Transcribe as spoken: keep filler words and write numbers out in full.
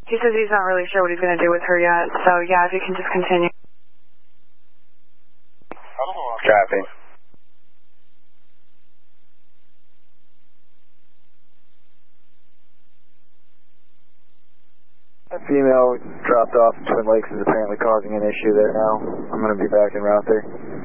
He says he's not really sure what he's going to do with her yet, so yeah, if you can just continue. Copy. A female dropped off Twin Lakes is apparently causing an issue there now. I'm going to be back in route there.